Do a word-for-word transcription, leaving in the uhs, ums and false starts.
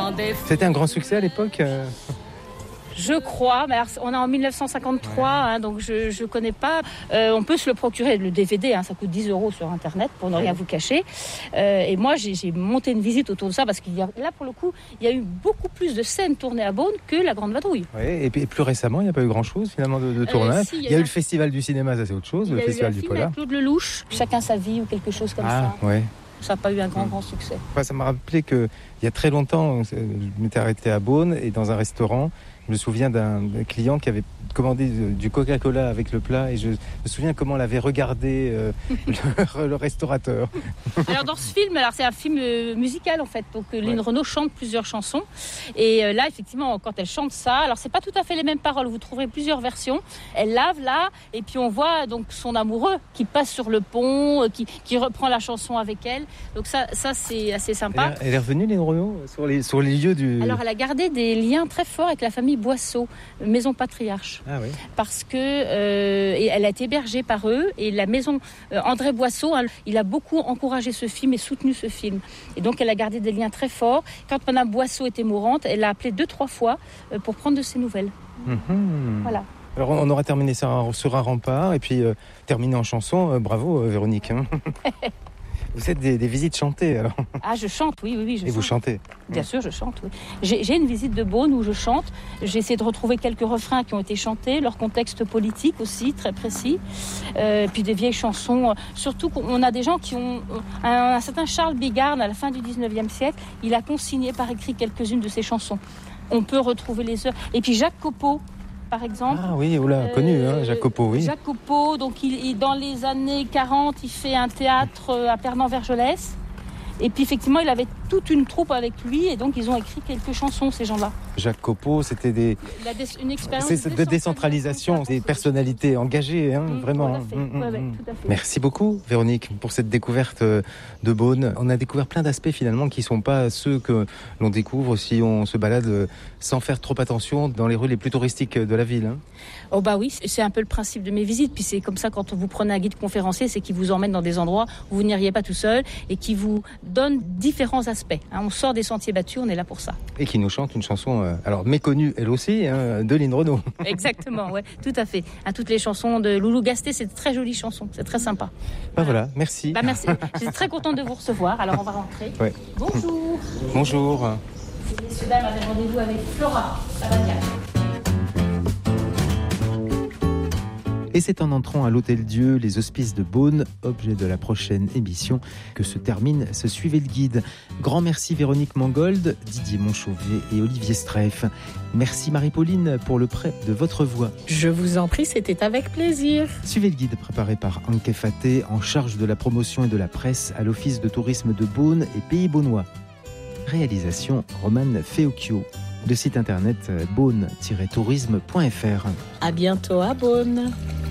dans des... C'était un grand succès à l'époque euh... Je crois, mais alors, on est en dix-neuf cent cinquante-trois, ouais. hein, donc je ne connais pas. Euh, on peut se le procurer, le D V D, hein, ça coûte dix euros sur Internet, pour ne rien vous cacher. Euh, et moi, j'ai, j'ai monté une visite autour de ça, parce qu'il y a, là, pour le coup, il y a eu beaucoup plus de scènes tournées à Beaune que La Grande Vadrouille. Ouais, et, et plus récemment, il n'y a pas eu grand-chose, finalement, de, de tournage. Euh, si, il y a, il y a eu un... le Festival du cinéma, ça c'est autre chose, il le Festival du Polar. Il y a eu un film avec Claude Lelouch, Chacun sa vie, ou quelque chose comme ah, ça. Ouais. Ça n'a pas eu un grand, mmh. grand succès. Enfin, ça m'a rappelé qu'il y a très longtemps, je m'étais arrêté à Beaune, et dans un restaurant, je me souviens d'un client qui avait commandé du Coca-Cola avec le plat et je me souviens comment l'avait regardé euh, le, le restaurateur. Alors dans ce film, alors c'est un film euh, musical en fait, donc euh, Lynn ouais. Renaud chante plusieurs chansons et euh, là effectivement quand elle chante ça, alors c'est pas tout à fait les mêmes paroles, vous trouverez plusieurs versions. Elle lave là et puis on voit donc son amoureux qui passe sur le pont, euh, qui, qui reprend la chanson avec elle. Donc ça, ça c'est assez sympa. Elle est, elle est revenue Lynn Renaud sur les sur les lieux du. Alors elle a gardé des liens très forts avec la famille Boisseau, maison patriarche. Ah oui. Parce que euh, et elle a été hébergée par eux et la maison euh, André Boisseau, hein, il a beaucoup encouragé ce film et soutenu ce film. Et donc elle a gardé des liens très forts. Quand Madame Boisseau était mourante, elle l'a appelé deux trois fois euh, pour prendre de ses nouvelles. Mmh. Voilà. Alors on aura terminé ça sur un rempart et puis euh, terminé en chanson. Euh, bravo euh, Véronique. Hein. Vous êtes des, des visites chantées alors. Ah, je chante, oui, oui, oui. Je Et chante. vous chantez. Bien sûr, je chante, oui. J'ai, j'ai une visite de Beaune où je chante. J'ai essayé de retrouver quelques refrains qui ont été chantés, leur contexte politique aussi, très précis. Euh, puis des vieilles chansons. Surtout qu'on a des gens qui ont... Un, un certain Charles Bigarn, à la fin du dix-neuvième siècle, il a consigné par écrit quelques-unes de ses chansons. On peut retrouver les heures. Et puis Jacques Copeau, par exemple. Ah oui, oula, euh, connu, hein, Jacques Copeau, oui. Jacques Copeau, donc il, il, dans les années quarante, il fait un théâtre à Pernan-Vergelès. Et puis effectivement, il avait toute une troupe avec lui et donc ils ont écrit quelques chansons, ces gens-là. Jacques Copeau, c'était des... Dé- une expérience c'est de décentralisation, des personnalités engagées, hein, mmh, vraiment. Tout à fait. Mmh, ouais, ouais, mmh. tout à fait. Merci beaucoup, Véronique, pour cette découverte de Beaune. On a découvert plein d'aspects finalement qui ne sont pas ceux que l'on découvre si on se balade sans faire trop attention dans les rues les plus touristiques de la ville. Hein. Oh bah oui, c'est un peu le principe de mes visites. Puis c'est comme ça quand vous prenez un guide conférencier, c'est qu'il vous emmène dans des endroits où vous n'iriez pas tout seul et qui vous donne différents aspects. Hein, on sort des sentiers battus, on est là pour ça. Et qui nous chante une chanson, euh, alors méconnue elle aussi, hein, de Lynn Renaud. Exactement, ouais, tout à fait. Hein, toutes les chansons de Loulou Gasté, c'est de très jolies chansons, c'est très sympa. Bah voilà, merci. Bah merci. J'étais très contente de vous recevoir. Alors on va rentrer. Ouais. Bonjour. Bonjour. Messieurs, dames, avait rendez-vous avec Flora, ça va bien. Et c'est en entrant à l'Hôtel Dieu, les Hospices de Beaune, objet de la prochaine émission, que se termine ce Suivez le Guide. Grand merci Véronique Mangold, Didier Montchauvet et Olivier Streff. Merci Marie-Pauline pour le prêt de votre voix. Je vous en prie, c'était avec plaisir. Suivez le Guide préparé par Anke Faté, en charge de la promotion et de la presse à l'Office de tourisme de Beaune et Pays Beaunois. Réalisation Romane Feocchio. Le site internet beaune tiret tourisme point f r. À bientôt à Beaune.